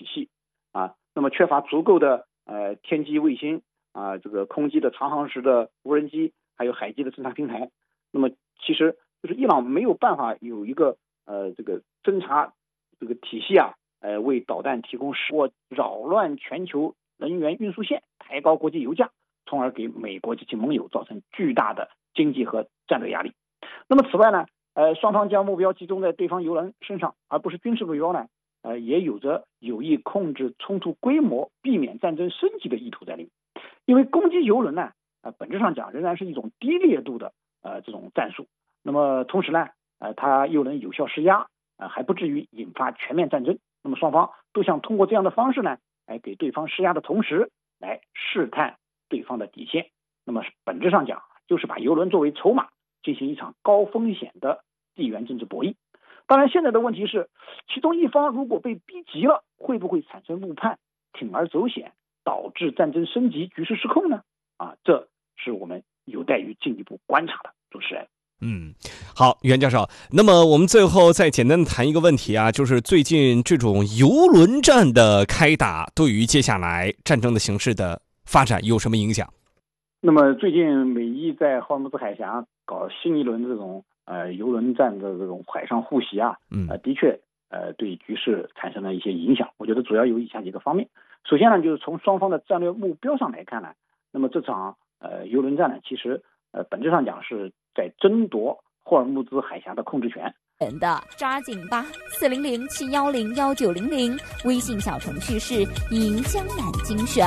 体系啊，那么缺乏足够的天基卫星啊，这个空基的长航时的无人机，还有海基的侦察平台。那么其实就是伊朗没有办法有一个这个侦察这个体系啊，为导弹提供扰乱全球能源运输线，抬高国际油价，从而给美国及其盟友造成巨大的经济和战略压力。那么此外呢，双方将目标集中在对方油轮身上，而不是军事目标呢，也有着有意控制冲突规模，避免战争升级的意图在里面。因为攻击油轮呢，本质上讲仍然是一种低烈度的这种战术。那么同时呢，它又能有效施压，还不至于引发全面战争。那么双方都想通过这样的方式呢，给对方施压的同时，来试探对方的底线。那么本质上讲，就是把油轮作为筹码，进行一场高风险的地缘政治博弈。当然，现在的问题是，其中一方如果被逼急了，会不会产生误判，铤而走险，导致战争升级、局势失控呢？这是我们有待于进一步观察的。主持人。 好，袁教授，那么我们最后再简单的谈一个问题啊，就是最近这种油轮战的开打，对于接下来战争的形势的发展有什么影响？ 那么最近美伊在霍尔木兹海峡搞新一轮这种油轮战的这种海上互袭啊，的确对局势产生了一些影响。我觉得主要有以下几个方面。首先呢，就是从双方的战略目标上来看呢，那么这场油轮战呢，其实本质上讲是在争夺霍尔木兹海峡的控制权。 抓紧吧，400-710-1900，微信小程序是赢江南精选。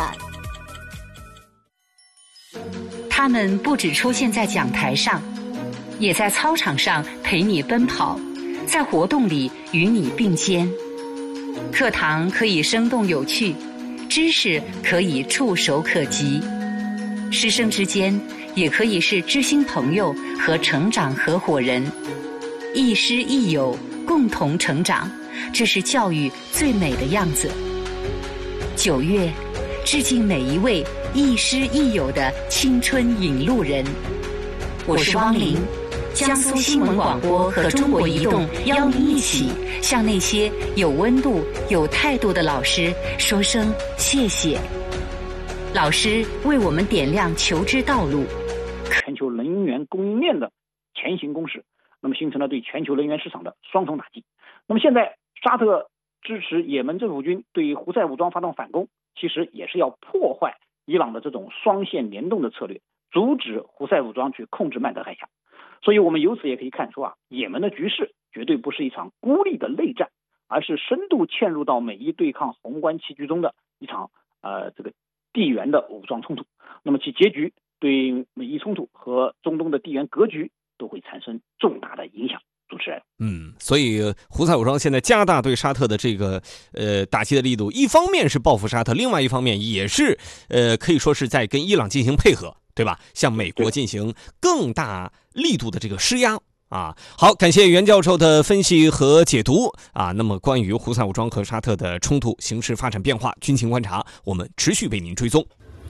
他们不只出现在讲台上，也在操场上陪你奔跑，在活动里与你并肩。课堂可以生动有趣，知识可以触手可及，师生之间也可以是知心朋友和成长合伙人，亦师亦友，共同成长，这是教育最美的样子。9月，致敬每一位亦师亦友的青春引路人。我是汪玲，江苏新闻广播和中国移动邀您一起向那些有温度、有态度的老师说声谢谢。老师为我们点亮求知道路， 全球能源供应链的前行攻势，那么形成了对全球能源市场的双重打击。那么现在沙特支持也门政府军对胡塞武装发动反攻，其实也是要破坏伊朗的这种双线联动的策略，阻止胡塞武装去控制曼德海峡。所以我们由此也可以看出也门的局势绝对不是一场孤立的内战，而是深度嵌入到美伊对抗宏观棋局中的一场这个地缘的武装冲突。那么其结局对美伊冲突和中东的地缘格局都会产生重大的影响。主持人， 所以胡塞武装现在加大对沙特的这个打击的力度，一方面是报复沙特，另外一方面也是可以说是在跟伊朗进行配合，对吧？向美国进行更大力度的这个施压啊。好，感谢袁教授的分析和解读啊。那么关于胡塞武装和沙特的冲突形势发展变化，军情观察，我们持续为您追踪。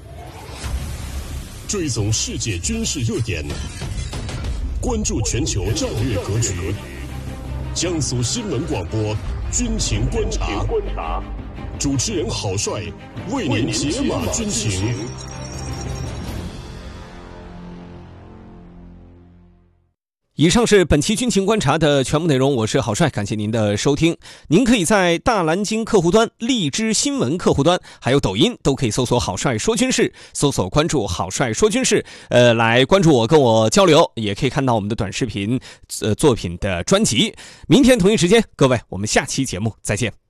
追踪世界军事热点，关注全球战略格局。江苏新闻广播军情观察，主持人郝帅为您解码军情。 以上是本期军情观察的全部内容，我是郝帅，感谢您的收听。您可以在大蓝鲸客户端、荔枝新闻客户端还有抖音都可以搜索郝帅说军事，搜索关注郝帅说军事，来关注我，跟我交流，也可以看到我们的短视频作品的专辑。明天同一时间，各位，我们下期节目再见。